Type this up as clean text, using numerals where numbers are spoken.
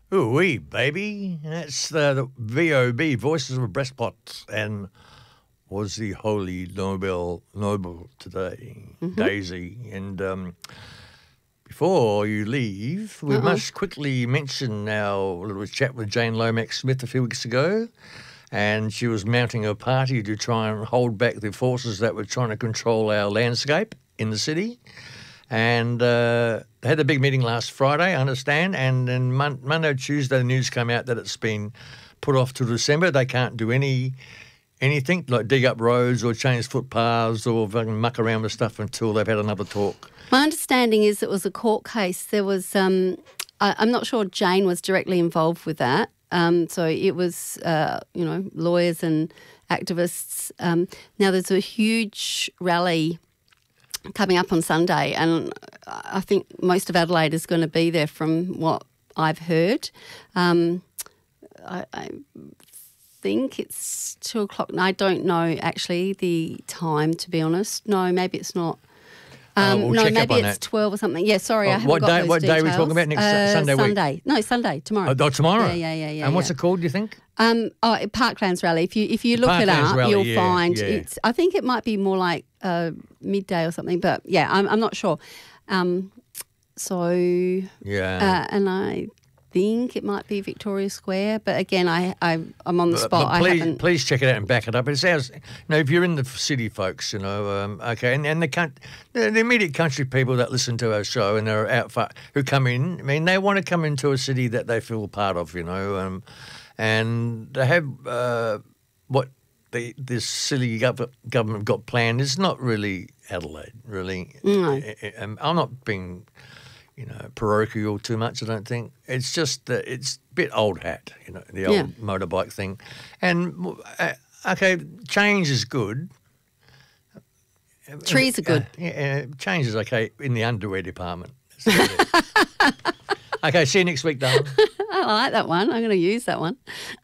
Ooh-wee, baby. That's the VOB, Voices of Breastpot, and was the Holy Noble today, Daisy. And before you leave, we must quickly mention our little chat with Jane Lomax-Smith a few weeks ago, and she was mounting a party to try and hold back the forces that were trying to control our landscape in the city. And they had a big meeting last Friday, I understand, and then Monday or Tuesday the news came out that it's been put off to December. They can't do anything like dig up roads or change footpaths or fucking muck around with stuff until they've had another talk. My understanding is it was a court case. There was, I'm not sure Jane was directly involved with that. So it was, lawyers and activists. Now there's a huge rally coming up on Sunday, and I think most of Adelaide is going to be there from what I've heard. I think it's 2 o'clock. I don't know actually the time, to be honest. No, maybe it's not. Maybe it's 12 or something. Yeah, sorry, I haven't got those details. What day are we talking about next Sunday week? Sunday. No, Sunday, tomorrow. Oh, tomorrow? Yeah. And what's it called, do you think? Parklands Rally. If you look it up, you'll find it's. I think it might be more like midday or something. But yeah, I'm not sure. And I think it might be Victoria Square. But again, I'm on the spot. But please check it out and back it up. It sounds, if you're in the city, folks, okay, and the immediate country people that listen to our show and they're out who come in. I mean, they want to come into a city that they feel part of, and they have what this silly government got planned is not really Adelaide, really. No. I'm not being, parochial too much, I don't think. It's just that it's a bit old hat, the old motorbike thing. And, okay, change is good. Trees are good. Change is okay in the underwear department. Okay, see you next week, darling. I like that one. I'm going to use that one.